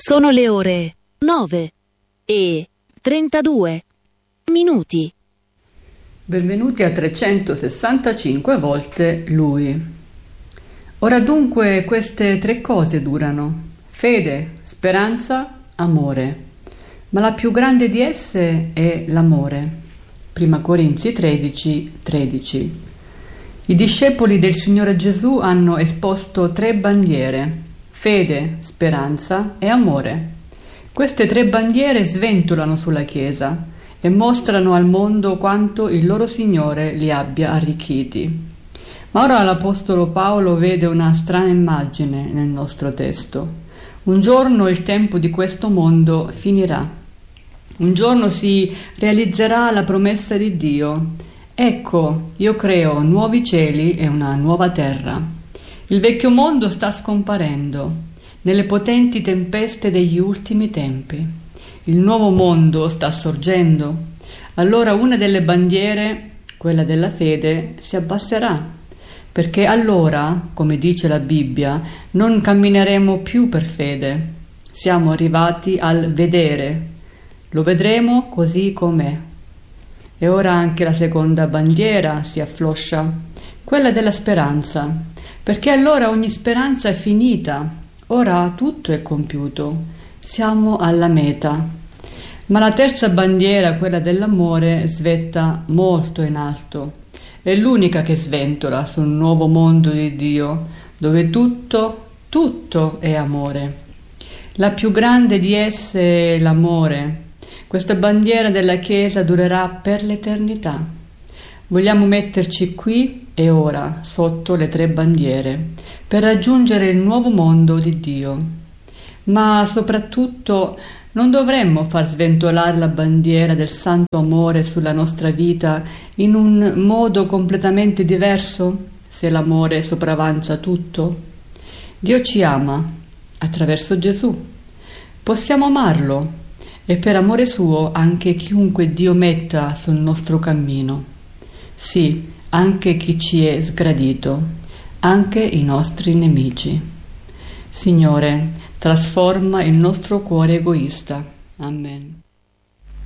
Sono le ore 9:32. Benvenuti a 365 volte Lui. Ora dunque queste tre cose durano: fede, speranza, amore. Ma la più grande di esse è l'amore. Prima Corinzi 13:13. I discepoli del Signore Gesù hanno esposto tre bandiere: fede, speranza e amore. Queste tre bandiere sventolano sulla Chiesa e mostrano al mondo quanto il loro Signore li abbia arricchiti. Ma ora l'Apostolo Paolo vede una strana immagine nel nostro testo. Un giorno il tempo di questo mondo finirà. Un giorno si realizzerà la promessa di Dio. Ecco, io creo nuovi cieli e una nuova terra. Il vecchio mondo sta scomparendo nelle potenti tempeste degli ultimi tempi. Il nuovo mondo sta sorgendo. Allora una delle bandiere, quella della fede, si abbasserà, perché allora, come dice la Bibbia, non cammineremo più per fede. Siamo arrivati al vedere. Lo vedremo così com'è. E ora anche la seconda bandiera si affloscia, quella della speranza, perché allora ogni speranza è finita. Ora tutto è compiuto. Siamo alla meta. Ma la terza bandiera, quella dell'amore, svetta molto in alto. È l'unica che sventola sul nuovo mondo di Dio, dove tutto è amore. La più grande di esse è l'amore. Questa bandiera della Chiesa durerà per l'eternità. Vogliamo metterci qui e ora sotto le tre bandiere per raggiungere il nuovo mondo di Dio. Ma soprattutto non dovremmo far sventolare la bandiera del santo amore sulla nostra vita in un modo completamente diverso, se l'amore sopravanza tutto? Dio ci ama attraverso Gesù. Possiamo amarlo e per amore suo anche chiunque Dio metta sul nostro cammino. Sì, anche chi ci è sgradito, anche i nostri nemici. Signore, trasforma il nostro cuore egoista. Amen.